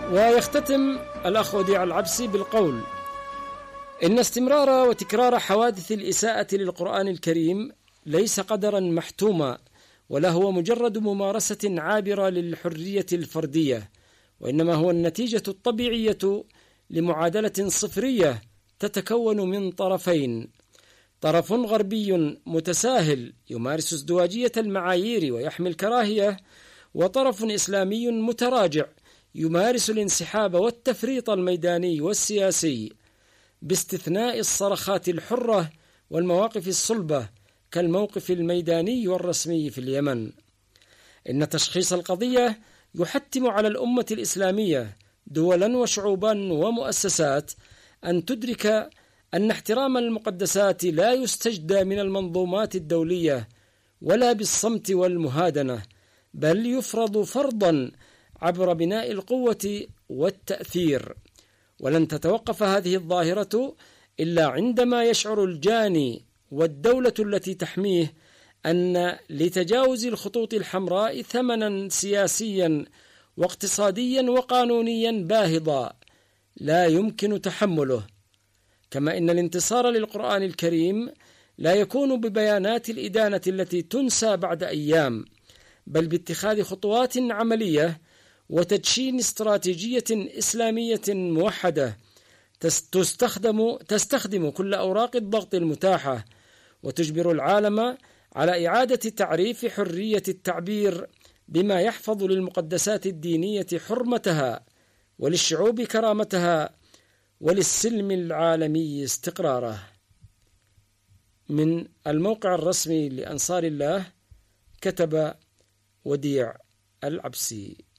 ويختتم الأخ وديع العبسي بالقول: إن استمرار وتكرار حوادث الإساءة للقرآن الكريم ليس قدرا محتوما، ولا هو مجرد ممارسة عابرة للحرية الفردية، وإنما هو النتيجة الطبيعية لمعادلة صفرية تتكون من طرفين: طرف غربي متساهل يمارس ازدواجية المعايير ويحمي الكراهية، وطرف إسلامي متراجع يمارس الانسحاب والتفريط الميداني والسياسي، باستثناء الصرخات الحرة والمواقف الصلبة كالموقف الميداني والرسمي في اليمن. إن تشخيص القضية يحتم على الأمة الإسلامية دولا وشعوبا ومؤسسات أن تدرك أن احترام المقدسات لا يستجدى من المنظومات الدولية ولا بالصمت والمهادنة، بل يفرض فرضا عبر بناء القوة والتأثير. ولن تتوقف هذه الظاهرة إلا عندما يشعر الجاني والدولة التي تحميه أن لتجاوز الخطوط الحمراء ثمنا سياسيا واقتصاديا وقانونيا باهظا لا يمكن تحمله. كما إن الانتصار للقرآن الكريم لا يكون ببيانات الإدانة التي تنسى بعد أيام، بل باتخاذ خطوات عملية وتدشين استراتيجية إسلامية موحدة تستخدم كل أوراق الضغط المتاحة، وتجبر العالم على إعادة تعريف حرية التعبير بما يحفظ للمقدسات الدينية حرمتها، وللشعوب كرامتها، وللسلم العالمي استقراره. من الموقع الرسمي لأنصار الله، كتب وديع العبسي.